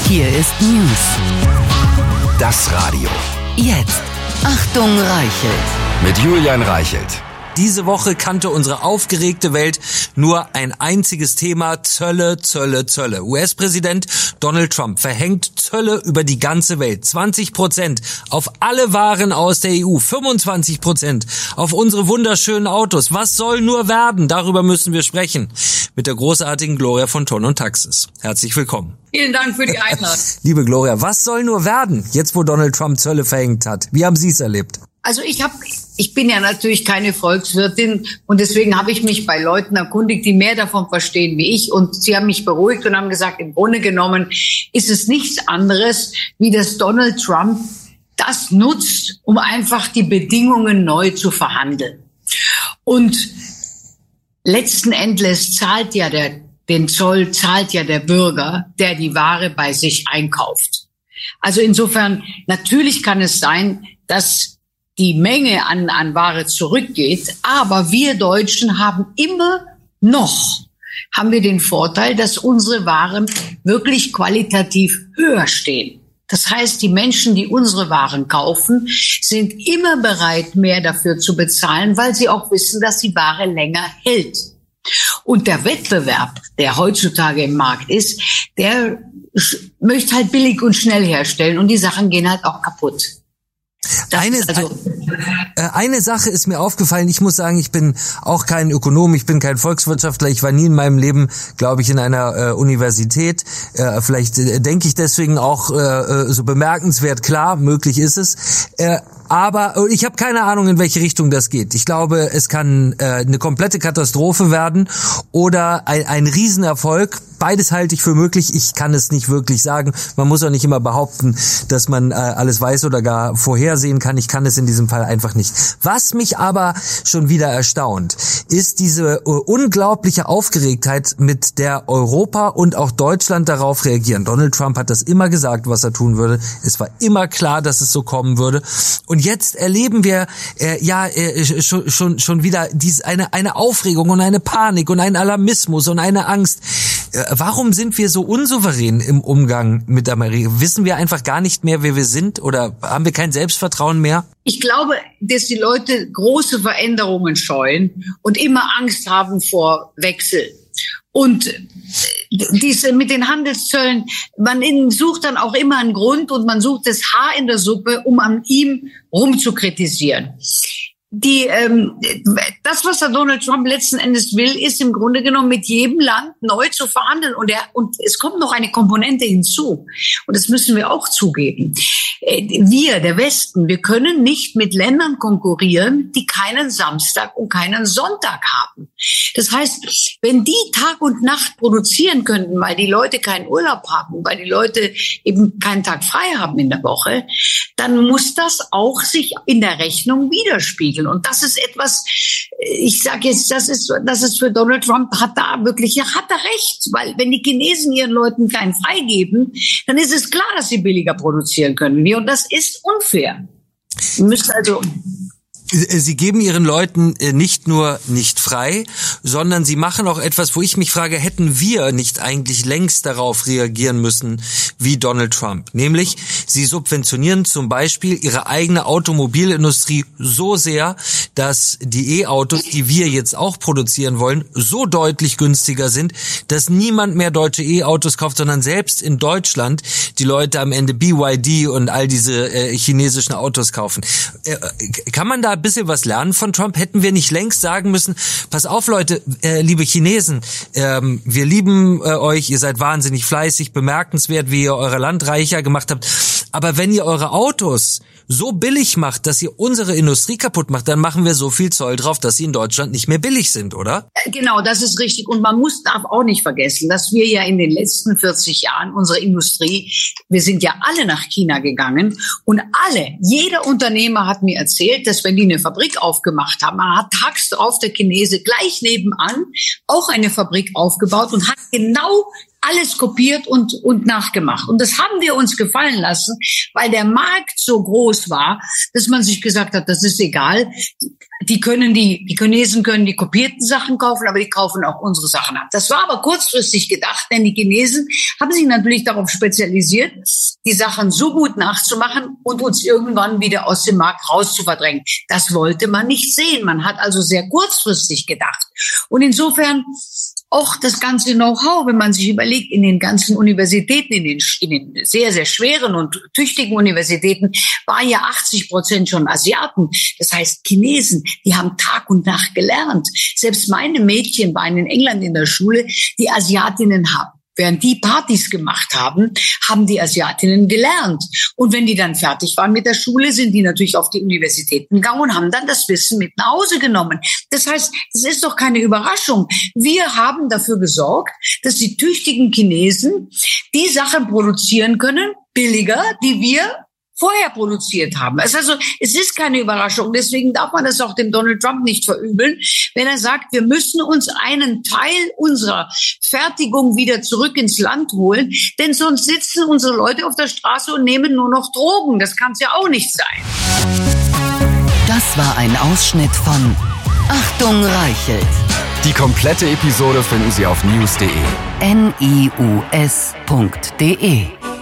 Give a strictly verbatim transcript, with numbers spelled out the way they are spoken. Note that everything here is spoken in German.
Hier ist News. Das Radio. Jetzt. Achtung, Reichelt. Mit Julian Reichelt. Diese Woche kannte unsere aufgeregte Welt nur ein einziges Thema: Zölle, Zölle, Zölle. U S-Präsident Donald Trump verhängt Zölle über die ganze Welt. zwanzig Prozent auf alle Waren aus der E U, fünfundzwanzig Prozent auf unsere wunderschönen Autos. Was soll nur werden? Darüber müssen wir sprechen. Mit der großartigen Gloria von Ton und Taxis. Herzlich willkommen. Vielen Dank für die Einladung. Liebe Gloria, was soll nur werden, jetzt wo Donald Trump Zölle verhängt hat? Wie haben Sie es erlebt? Also ich habe, ich bin ja natürlich keine Volkswirtin und deswegen habe ich mich bei Leuten erkundigt, die mehr davon verstehen wie ich, und sie haben mich beruhigt und haben gesagt, im Grunde genommen ist es nichts anderes, wie dass Donald Trump das nutzt, um einfach die Bedingungen neu zu verhandeln. Und letzten Endes zahlt ja der, den Zoll zahlt ja der Bürger, der die Ware bei sich einkauft. Also insofern, natürlich kann es sein, dass die Menge an, an Ware zurückgeht, aber wir Deutschen haben immer noch, haben wir den Vorteil, dass unsere Waren wirklich qualitativ höher stehen. Das heißt, die Menschen, die unsere Waren kaufen, sind immer bereit, mehr dafür zu bezahlen, weil sie auch wissen, dass die Ware länger hält. Und der Wettbewerb, der heutzutage im Markt ist, der möchte halt billig und schnell herstellen, und die Sachen gehen halt auch kaputt. Eine, also, eine Sache ist mir aufgefallen. Ich muss sagen, ich bin auch kein Ökonom, ich bin kein Volkswirtschaftler. Ich war nie in meinem Leben, glaube ich, in einer äh, Universität. Äh, vielleicht äh, denke ich deswegen auch äh, so bemerkenswert klar, möglich ist es. Äh, Aber ich habe keine Ahnung, in welche Richtung das geht. Ich glaube, es kann äh, eine komplette Katastrophe werden oder ein, ein Riesenerfolg. Beides halte ich für möglich. Ich kann es nicht wirklich sagen. Man muss auch nicht immer behaupten, dass man äh, alles weiß oder gar vorhersehen kann. Ich kann es in diesem Fall einfach nicht. Was mich aber schon wieder erstaunt, ist diese uh, unglaubliche Aufgeregtheit, mit der Europa und auch Deutschland darauf reagieren. Donald Trump hat das immer gesagt, was er tun würde. Es war immer klar, dass es so kommen würde. Und jetzt erleben wir äh, ja äh, schon, schon schon wieder dies, eine eine Aufregung und eine Panik und einen Alarmismus und eine Angst. Äh, warum sind wir so unsouverän im Umgang mit Amerika? Wissen wir einfach gar nicht mehr, wer wir sind, oder haben wir kein Selbstvertrauen mehr? Ich glaube, dass die Leute große Veränderungen scheuen und immer Angst haben vor Wechsel. Und diese mit den Handelszöllen, man sucht dann auch immer einen Grund und man sucht das Haar in der Suppe, um an ihm rumzukritisieren. Die, ähm, das, was der Donald Trump letzten Endes will, ist im Grunde genommen mit jedem Land neu zu verhandeln. Und, er, und es kommt noch eine Komponente hinzu. Und das müssen wir auch zugeben. Wir, der Westen, wir können nicht mit Ländern konkurrieren, die keinen Samstag und keinen Sonntag haben. Das heißt, wenn die Tag und Nacht produzieren könnten, weil die Leute keinen Urlaub haben, weil die Leute eben keinen Tag frei haben in der Woche, dann muss das auch sich in der Rechnung widerspiegeln. Und das ist etwas, ich sage jetzt, das ist, das ist für Donald Trump, hat da wirklich, ja, hat er recht. Weil wenn die Chinesen ihren Leuten keinen frei geben, dann ist es klar, dass sie billiger produzieren können. Und das ist unfair. Wir müssen also... Sie geben Ihren Leuten nicht nur nicht frei, sondern Sie machen auch etwas, wo ich mich frage, hätten wir nicht eigentlich längst darauf reagieren müssen wie Donald Trump? Nämlich, Sie subventionieren zum Beispiel Ihre eigene Automobilindustrie so sehr, dass die E-Autos, die wir jetzt auch produzieren wollen, so deutlich günstiger sind, dass niemand mehr deutsche E-Autos kauft, sondern selbst in Deutschland die Leute am Ende B Y D und all diese äh, chinesischen Autos kaufen. Äh, kann man da ein bisschen was lernen von Trump? Hätten wir nicht längst sagen müssen, pass auf Leute, äh, liebe Chinesen, ähm, wir lieben äh, euch, ihr seid wahnsinnig fleißig, bemerkenswert, wie ihr euer Land reicher gemacht habt, aber wenn ihr eure Autos so billig macht, dass ihr unsere Industrie kaputt macht, dann machen wir so viel Zoll drauf, dass sie in Deutschland nicht mehr billig sind, oder? Genau, das ist richtig. Und man muss, darf auch nicht vergessen, dass wir ja in den letzten vierzig Jahren unsere Industrie, wir sind ja alle nach China gegangen, und alle, jeder Unternehmer hat mir erzählt, dass wenn die eine Fabrik aufgemacht haben, man hat tags drauf der Chinese gleich nebenan auch eine Fabrik aufgebaut und hat genau alles kopiert und, und nachgemacht. Und das haben wir uns gefallen lassen, weil der Markt so groß war, dass man sich gesagt hat, das ist egal. die können die, die Chinesen können die kopierten Sachen kaufen, aber die kaufen auch unsere Sachen ab. Das war aber kurzfristig gedacht, denn die Chinesen haben sich natürlich darauf spezialisiert, die Sachen so gut nachzumachen und uns irgendwann wieder aus dem Markt rauszuverdrängen. Das wollte man nicht sehen. Man hat also sehr kurzfristig gedacht. Und insofern auch das ganze Know-how, wenn man sich überlegt, in den ganzen Universitäten, in den, in den sehr, sehr schweren und tüchtigen Universitäten, waren ja achtzig Prozent schon Asiaten. Das heißt, Chinesen, die haben Tag und Nacht gelernt. Selbst meine Mädchen waren in England in der Schule, die Asiatinnen haben. Während die Partys gemacht haben, haben die Asiatinnen gelernt. Und wenn die dann fertig waren mit der Schule, sind die natürlich auf die Universitäten gegangen und haben dann das Wissen mit nach Hause genommen. Das heißt, es ist doch keine Überraschung. Wir haben dafür gesorgt, dass die tüchtigen Chinesen die Sachen produzieren können, billiger, die wir vorher produziert haben. Also es ist keine Überraschung. Deswegen darf man das auch dem Donald Trump nicht verübeln, wenn er sagt, wir müssen uns einen Teil unserer Fertigung wieder zurück ins Land holen, denn sonst sitzen unsere Leute auf der Straße und nehmen nur noch Drogen. Das kann es ja auch nicht sein. Das war ein Ausschnitt von Achtung Reichelt. Die komplette Episode finden Sie auf news punkt de. N I U S punkt de